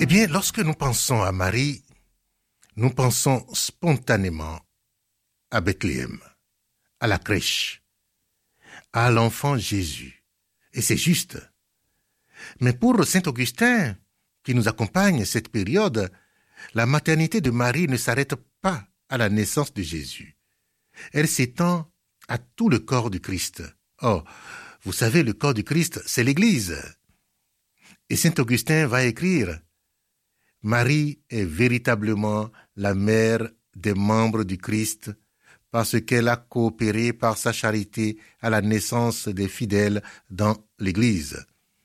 bien, lorsque nous pensons à Marie, nous pensons spontanément à Bethléem, à la crèche, à l'enfant Jésus. Et c'est juste. Mais pour saint Augustin, qui nous accompagne cette période, la maternité de Marie ne s'arrête pas à la naissance de Jésus. Elle s'étend à tout le corps du Christ. Or, vous savez, le corps du Christ, c'est l'Église. Et saint Augustin va écrire: Marie est véritablement la mère des membres du Christ parce qu'elle a coopéré par sa charité à la naissance des fidèles dans l'Église.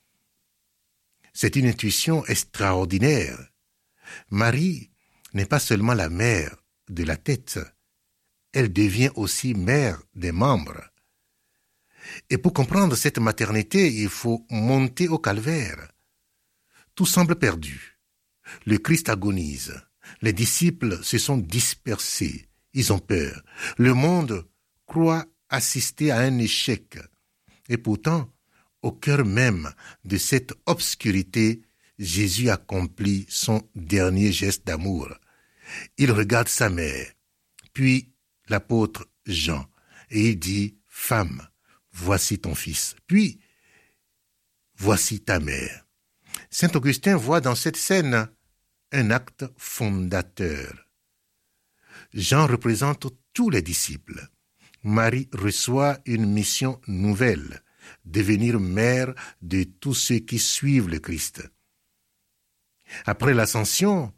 C'est une intuition extraordinaire. Marie n'est pas seulement la mère de la tête, elle devient aussi mère des membres. Et pour comprendre cette maternité, il faut monter au calvaire. Tout semble perdu. Le Christ agonise. Les disciples se sont dispersés. Ils ont peur. Le monde croit assister à un échec. Et pourtant, au cœur même de cette obscurité, Jésus accomplit son dernier geste d'amour. Il regarde sa mère, puis l'apôtre Jean, et il dit: « Femme, voici ton fils. » Puis, « Voici ta mère. » Saint Augustin voit dans cette scène un acte fondateur. Jean représente tous les disciples. Marie reçoit une mission nouvelle, devenir mère de tous ceux qui suivent le Christ. Après l'ascension,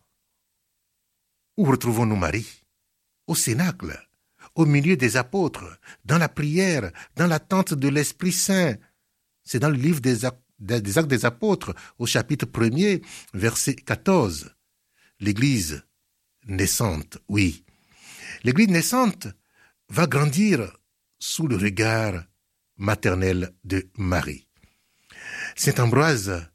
où retrouvons-nous Marie? Au cénacle, au milieu des apôtres, dans la prière, dans l'attente de l'Esprit Saint. C'est dans le livre des Actes des Apôtres, au chapitre 1er, verset 14. L'Église naissante, oui. L'Église naissante va grandir sous le regard maternel de Marie. Saint Ambroise,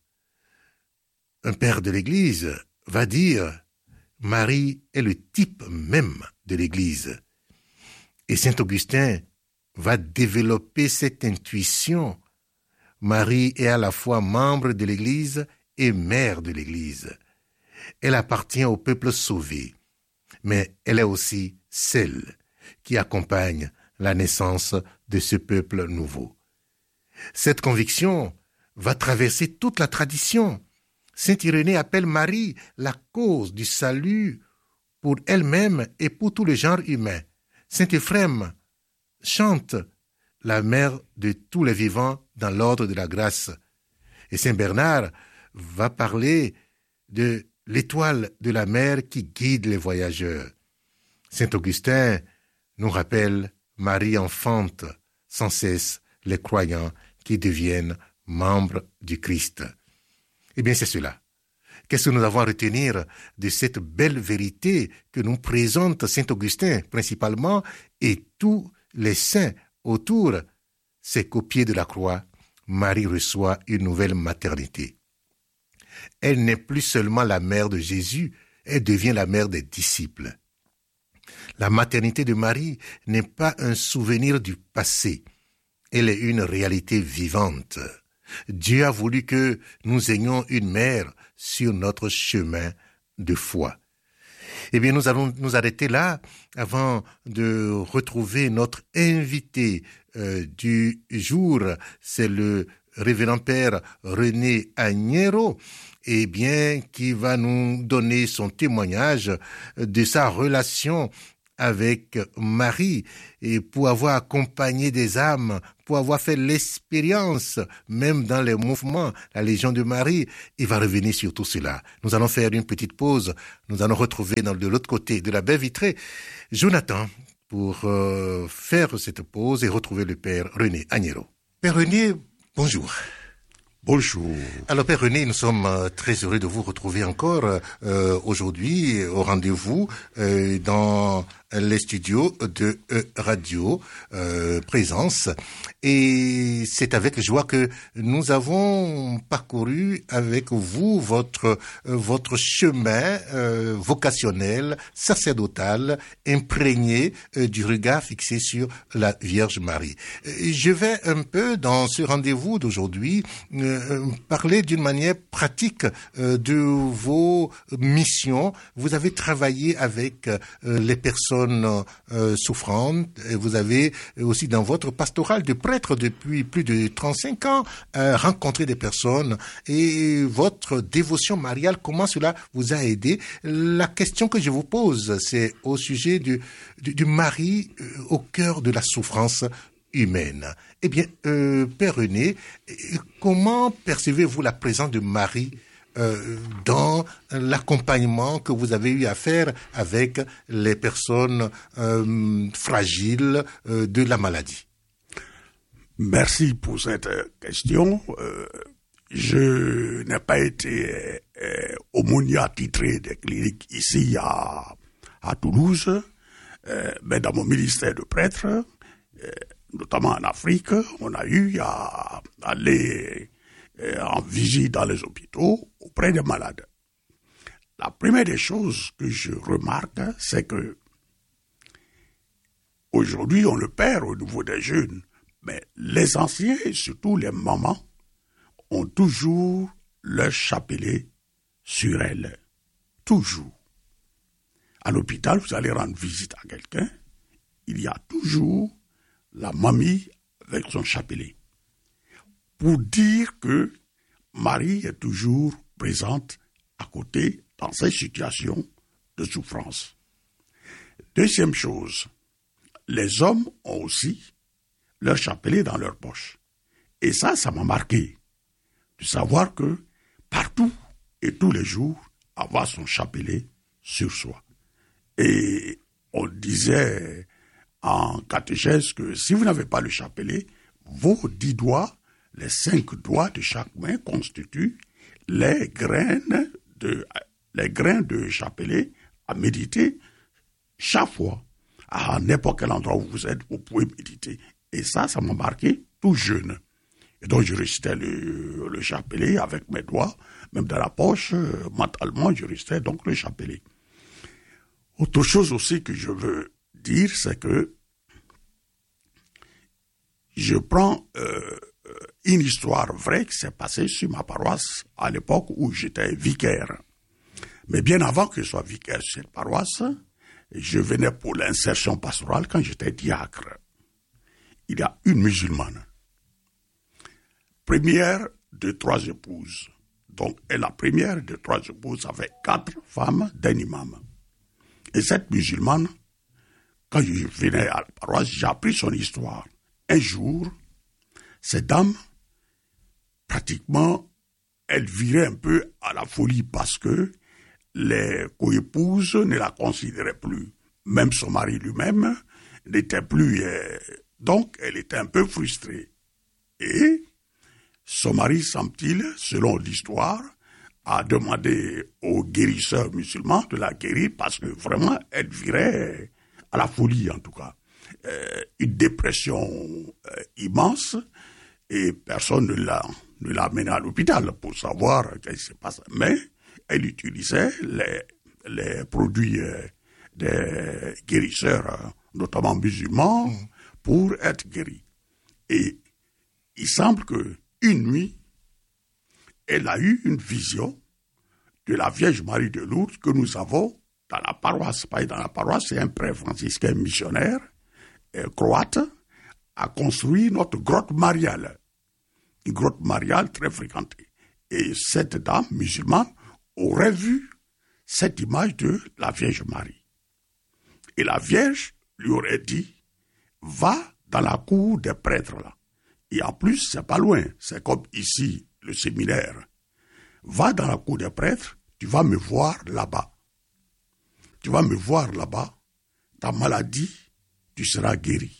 un père de l'Église, va dire: Marie est le type même de l'Église. Et saint Augustin va développer cette intuition. Marie est à la fois membre de l'Église et mère de l'Église. Elle appartient au peuple sauvé, mais elle est aussi celle qui accompagne la naissance de ce peuple nouveau. Cette conviction va traverser toute la tradition. Saint Irénée appelle Marie la cause du salut pour elle-même et pour tout le genre humain. Saint Éphrem chante la mère de tous les vivants dans l'ordre de la grâce. Et Saint Bernard va parler de l'étoile de la mer qui guide les voyageurs. Saint Augustin nous rappelle Marie enfante sans cesse les croyants qui deviennent membres du Christ. Eh bien, c'est cela. Qu'est-ce que nous avons à retenir de cette belle vérité que nous présente Saint Augustin principalement et tous les saints autour? C'est qu'au pied de la croix, Marie reçoit une nouvelle maternité. Elle n'est plus seulement la mère de Jésus, elle devient la mère des disciples. La maternité de Marie n'est pas un souvenir du passé, elle est une réalité vivante. Dieu a voulu que nous ayons une mère sur notre chemin de foi. Eh bien, nous allons nous arrêter là avant de retrouver notre invité du jour. C'est le révérend père René Agnero, eh bien, qui va nous donner son témoignage de sa relation avec Marie et pour avoir accompagné des âmes, pour avoir fait l'expérience, même dans les mouvements, la Légion de Marie. Il va revenir sur tout cela. Nous allons faire une petite pause. Nous allons retrouver de l'autre côté de la baie vitrée Jonathan pour faire cette pause et retrouver le père René Agnero. Père René, bonjour. Bonjour. Alors Père René, nous sommes très heureux de vous retrouver encore aujourd'hui au rendez-vous dans les studios de Radio Présence. Et c'est avec joie que nous avons parcouru avec vous votre chemin vocationnel, sacerdotal, imprégné du regard fixé sur la Vierge Marie. Je vais un peu, dans ce rendez-vous d'aujourd'hui, parler d'une manière pratique de vos missions. Vous avez travaillé avec les personnes souffrantes. Vous avez aussi, dans votre pastoral de prêtre depuis plus de 35 ans, rencontré des personnes. Et votre dévotion mariale, comment cela vous a aidé? La question que je vous pose, c'est au sujet du mari au cœur de la souffrance humaine. Eh bien, Père René, comment percevez-vous la présence de Marie dans l'accompagnement que vous avez eu à faire avec les personnes fragiles de la maladie? Merci pour cette question. Je n'ai pas été aumônier attitré des cliniques ici à Toulouse, mais dans mon ministère de prêtre, notamment en Afrique, on a eu à aller en visite dans les hôpitaux auprès des malades. La première des choses que je remarque, c'est que aujourd'hui, on le perd au niveau des jeunes, mais les anciens, et surtout les mamans, ont toujours leur chapelet sur elles. Toujours. À l'hôpital, vous allez rendre visite à quelqu'un, il y a toujours la mamie avec son chapelet. Pour dire que Marie est toujours présente à côté dans ces situations de souffrance. Deuxième chose, les hommes ont aussi leur chapelet dans leur poche. Et ça m'a marqué de savoir que partout et tous les jours, avoir son chapelet sur soi. Et on disait en catéchèse que si vous n'avez pas le chapelet, vos 10 doigts, les 5 doigts de chaque main constituent les grains de chapelet à méditer chaque fois. À n'importe quel endroit où vous êtes, vous pouvez méditer. Et ça m'a marqué tout jeune. Et donc je récitais le chapelet avec mes doigts, même dans la poche, mentalement je récitais donc le chapelet. Autre chose aussi que je veux dire, c'est que je prends une histoire vraie qui s'est passée sur ma paroisse à l'époque où j'étais vicaire. Mais bien avant que je sois vicaire sur cette paroisse, je venais pour l'insertion pastorale quand j'étais diacre. Il y a une musulmane, première de 3 épouses. Donc, et la première de 3 épouses avait 4 femmes d'un imam. Et cette musulmane, quand je venais à la paroisse, j'ai appris son histoire. Un jour, cette dame, pratiquement, elle virait un peu à la folie parce que les coépouses ne la considéraient plus. Même son mari lui-même n'était plus... donc, elle était un peu frustrée. Et son mari, semble-t-il, selon l'histoire, a demandé aux guérisseurs musulmans de la guérir parce que vraiment, elle virait à la folie, en tout cas. Une dépression immense et personne ne l'a amenée à l'hôpital pour savoir ce qui se passe. Mais elle utilisait les produits des guérisseurs, notamment musulmans, pour être guérie. Et il semble que une nuit, elle a eu une vision de la Vierge Marie de Lourdes que nous avons dans la paroisse. Pas dans la paroisse, c'est un prêtre franciscain missionnaire croate a construit notre grotte mariale. Une grotte mariale très fréquentée. Et cette dame musulmane aurait vu cette image de la Vierge Marie. Et la Vierge lui aurait dit, va dans la cour des prêtres là. Et en plus, c'est pas loin. C'est comme ici, le séminaire. Va dans la cour des prêtres, tu vas me voir là-bas. Tu vas me voir là-bas. Ta maladie, tu seras guéri.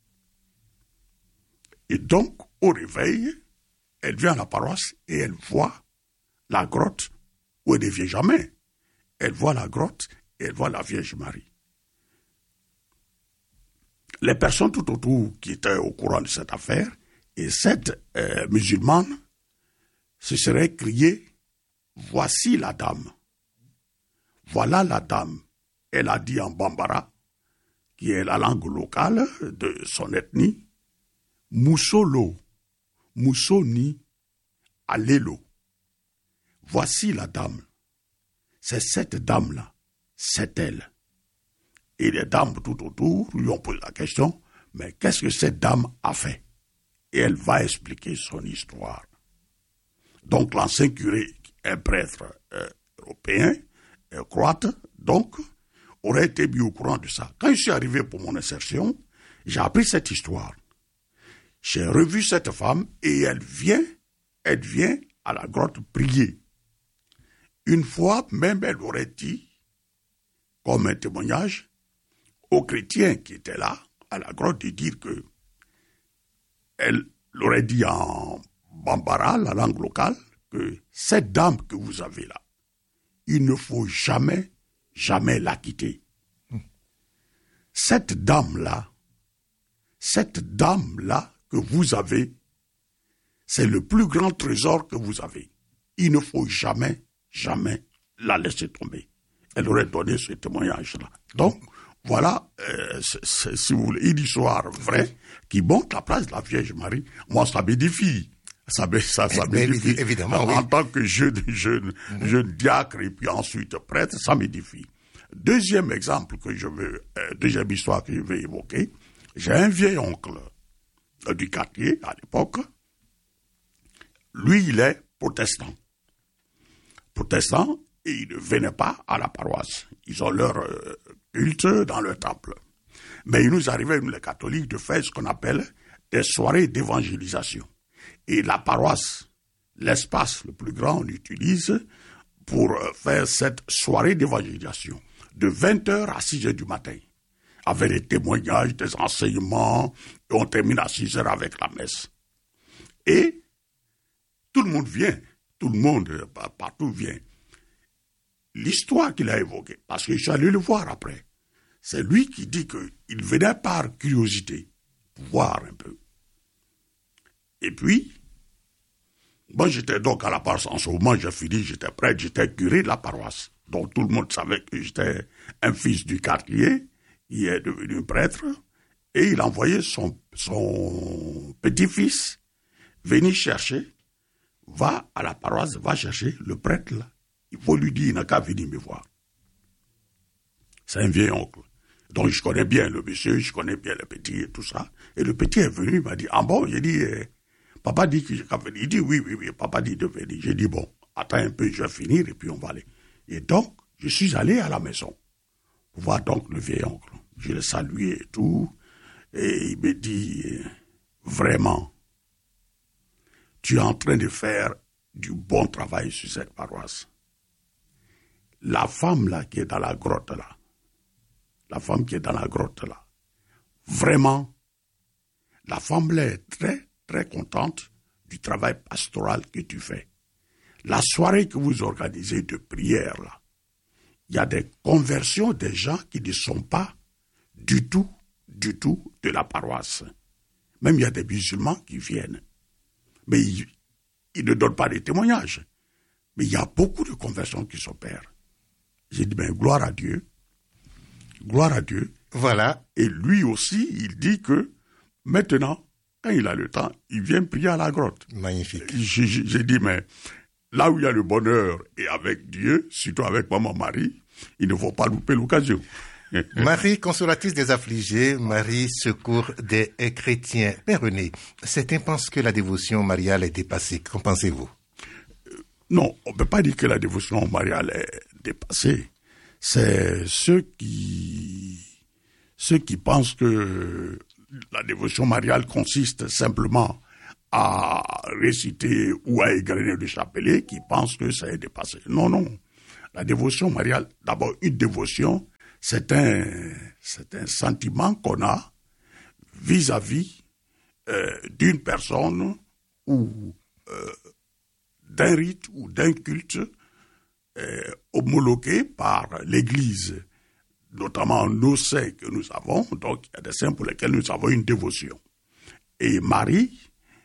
Et donc, au réveil, elle vient à la paroisse et elle voit la grotte où elle ne vient jamais. Elle voit la grotte et elle voit la Vierge Marie. les personnes tout autour qui étaient au courant de cette affaire, et cette musulmane se serait criée « Voici la dame ». Voilà la dame. Elle a dit en bambara, qui est la langue locale de son ethnie, Moussolo, Moussoni, Alelo. Voici la dame. C'est cette dame-là. C'est elle. Et les dames tout autour lui ont posé la question, mais qu'est-ce que cette dame a fait? Et elle va expliquer son histoire. Donc l'ancien curé, un prêtre européen, croate, donc, aurait été mis au courant de ça. Quand je suis arrivé pour mon insertion, j'ai appris cette histoire. J'ai revu cette femme et elle vient à la grotte prier. Une fois, même elle aurait dit, comme un témoignage, aux chrétiens qui étaient là, à la grotte, de dire que elle l'aurait dit en bambara, la langue locale, que cette dame que vous avez là, il ne faut jamais la quitter. Cette dame-là que vous avez, c'est le plus grand trésor que vous avez. Il ne faut jamais la laisser tomber. Elle aurait donné ce témoignage-là. Donc, voilà, si vous voulez, une histoire vraie qui montre la place de la Vierge Marie. Moi, ça m'édifie. Ça m'édifie. Évidemment, en tant que jeune diacre et puis ensuite prêtre, ça m'édifie. Deuxième histoire que je veux évoquer, j'ai un vieil oncle du quartier à l'époque. Lui, il est protestant. Et ils ne venaient pas à la paroisse. Ils ont leur culte dans leur temple. Mais il nous arrivait, nous les catholiques, de faire ce qu'on appelle des soirées d'évangélisation. Et la paroisse, l'espace le plus grand, on l'utilise pour faire cette soirée d'évangélisation de 20h à 6h du matin, avec des témoignages, des enseignements, et on termine à 6h avec la messe. Et tout le monde vient, partout vient. L'histoire qu'il a évoquée, parce que je suis allé le voir après, c'est lui qui dit qu'il venait par curiosité, pour voir un peu. Et puis, moi j'étais donc à la paroisse, en ce moment j'ai fini, j'étais prêtre, j'étais curé de la paroisse. Donc tout le monde savait que j'étais un fils du quartier, qui est devenu prêtre, et il envoyait son petit-fils venir chercher, va à la paroisse, va chercher le prêtre là. Il faut lui dire, il n'a qu'à venir me voir. C'est un vieil oncle. Donc je connais bien le monsieur, je connais bien le petit et tout ça. Et le petit est venu, il m'a dit, ah bon, j'ai dit, papa dit que j'ai qu'à venir. Il dit, oui, papa dit de venir. J'ai dit, bon, attends un peu, je vais finir et puis on va aller. Et donc, je suis allé à la maison pour voir donc le vieil oncle. Je l'ai salué et tout. Et il me dit, vraiment, tu es en train de faire du bon travail sur cette paroisse. La femme là qui est dans la grotte là, vraiment, la femme là est très, très contente du travail pastoral que tu fais. La soirée que vous organisez de prière là, il y a des conversions des gens qui ne sont pas du tout de la paroisse. Même il y a des musulmans qui viennent. Mais ils ne donnent pas des témoignages. Mais il y a beaucoup de conversions qui s'opèrent. J'ai dit, gloire à Dieu. Voilà. Et lui aussi, il dit que maintenant, quand il a le temps, il vient prier à la grotte. Magnifique. J'ai dit, mais là où il y a le bonheur et avec Dieu, surtout avec maman Marie, il ne faut pas louper l'occasion. Marie, consolatrice des affligés, Marie, secours des chrétiens. Père René, certains pensent que la dévotion mariale est dépassée. Qu'en pensez-vous? Non, on ne peut pas dire que la dévotion mariale est dépassée. C'est ceux qui pensent que la dévotion mariale consiste simplement à réciter ou à égrener le chapelet qui pensent que ça est dépassé. Non. La dévotion mariale, d'abord une dévotion, c'est un sentiment qu'on a vis-à-vis d'une personne ou d'un rite ou d'un culte homologué par l'Église notamment nos saints que nous avons, donc il y a des saints pour lesquels nous avons une dévotion. Et Marie,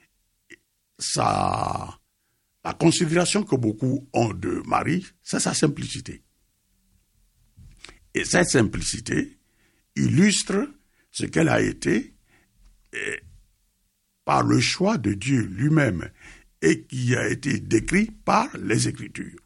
la considération que beaucoup ont de Marie, c'est sa simplicité. Et cette simplicité illustre ce qu'elle a été par le choix de Dieu lui-même et qui a été décrit par les Écritures.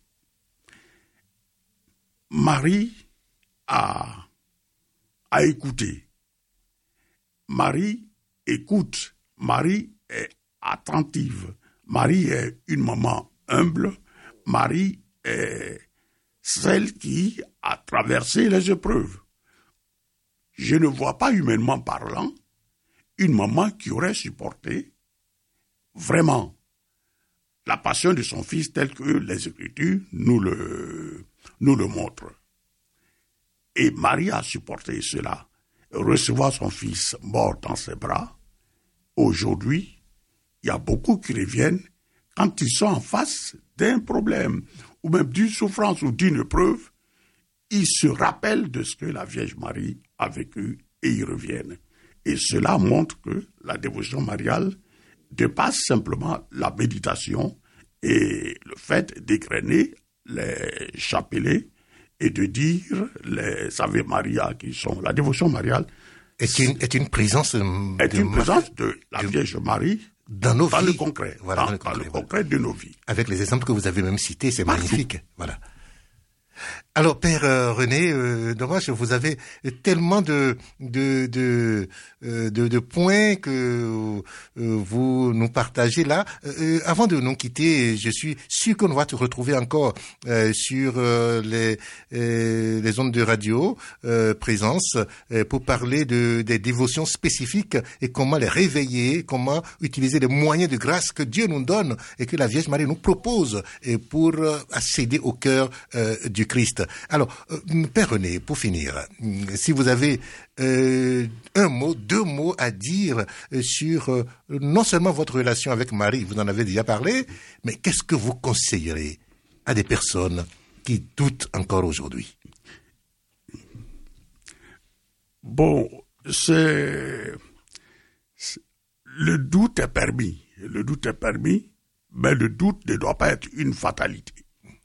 Marie a écouté. Marie écoute. Marie est attentive. Marie est une maman humble. Marie est celle qui a traversé les épreuves. Je ne vois pas, humainement parlant, une maman qui aurait supporté vraiment la passion de son fils telle que les Écritures nous le montrent. Et Marie a supporté cela, recevoir son fils mort dans ses bras. Aujourd'hui, il y a beaucoup qui reviennent quand ils sont en face d'un problème, ou même d'une souffrance ou d'une épreuve, ils se rappellent de ce que la Vierge Marie a vécu et ils reviennent. Et cela montre que la dévotion mariale dépasse simplement la méditation et le fait d'égrener les chapelets et de dire les Ave Maria qui sont la dévotion mariale est une présence de la Vierge Marie dans nos vies. Le concret, voilà, dans le concret de nos vies. Avec les exemples que vous avez même cités, c'est magnifique. Voilà. Alors, Père René, dommage, vous avez tellement de points que vous nous partagez là. Avant de nous quitter, je suis sûr qu'on va te retrouver encore sur les ondes de radio présence pour parler des dévotions spécifiques et comment les réveiller, comment utiliser les moyens de grâce que Dieu nous donne et que la Vierge Marie nous propose pour accéder au cœur du Christ. Alors, Père René, pour finir, si vous avez un mot, 2 mots à dire sur non seulement votre relation avec Marie, vous en avez déjà parlé, mais qu'est-ce que vous conseillerez à des personnes qui doutent encore aujourd'hui? Bon, le doute est permis. Le doute est permis, mais le doute ne doit pas être une fatalité.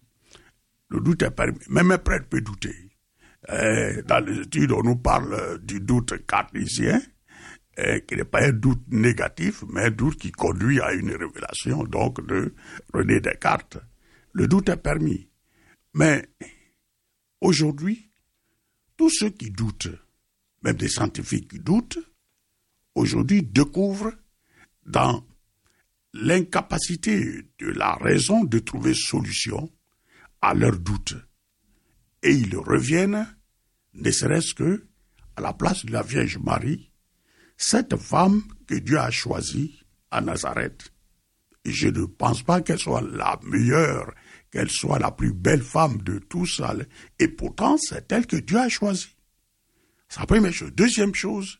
Le doute est permis. Même un prêtre peut douter. Dans les études, on nous parle du doute cartésien, qui n'est pas un doute négatif, mais un doute qui conduit à une révélation, donc de René Descartes. Le doute est permis. Mais aujourd'hui, tous ceux qui doutent, même des scientifiques qui doutent, aujourd'hui découvrent dans l'incapacité de la raison de trouver solution à leurs doutes. Et ils reviennent, ne serait-ce que à la place de la Vierge Marie, cette femme que Dieu a choisie à Nazareth. Et je ne pense pas qu'elle soit la meilleure, qu'elle soit la plus belle femme de tous. Et pourtant, c'est elle que Dieu a choisie. C'est la première chose. Deuxième chose,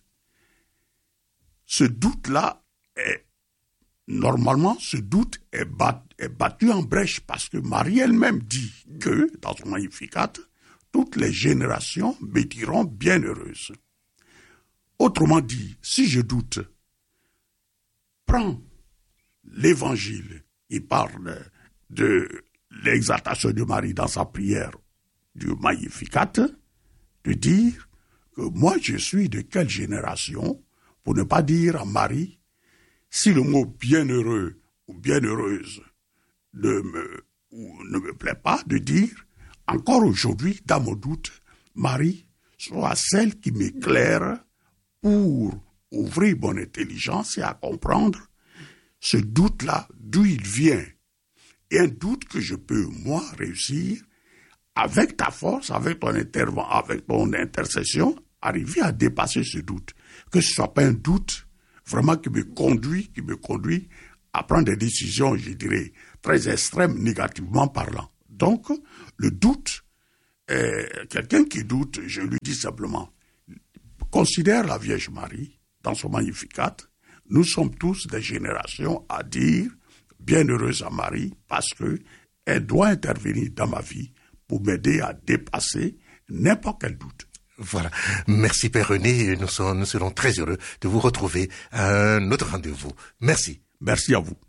ce doute-là normalement, ce doute est battu en brèche parce que Marie elle-même dit que, dans son Magnificat, toutes les générations me diront bienheureuse. Autrement dit, si je doute, prends l'évangile, il parle de l'exaltation de Marie dans sa prière du Magnificat, de dire que moi je suis de quelle génération, pour ne pas dire à Marie, si le mot bienheureux ou bienheureuse ne me plaît pas, de dire, encore aujourd'hui, dans mon doute, Marie soit celle qui m'éclaire pour ouvrir mon intelligence et à comprendre ce doute-là, d'où il vient. Et un doute que je peux, moi, réussir, avec ta force, avec ton intercession, arriver à dépasser ce doute. Que ce ne soit pas un doute vraiment qui me conduit à prendre des décisions, je dirais, très extrêmes, négativement parlant. Donc, le doute, quelqu'un qui doute, je lui dis simplement, considère la Vierge Marie dans son Magnificat. Nous sommes tous des générations à dire bienheureuse à Marie parce que elle doit intervenir dans ma vie pour m'aider à dépasser n'importe quel doute. Voilà. Merci Père René. Nous serons très heureux de vous retrouver à un autre rendez-vous. Merci. Merci à vous.